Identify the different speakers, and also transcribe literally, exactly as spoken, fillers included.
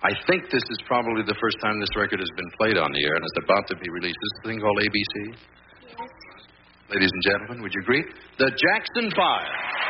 Speaker 1: I think this is probably the first time this record has been played on the air, and it's about to be released. This is the thing called A B C?
Speaker 2: Yes.
Speaker 1: Ladies and gentlemen, would you agree? The Jackson Five.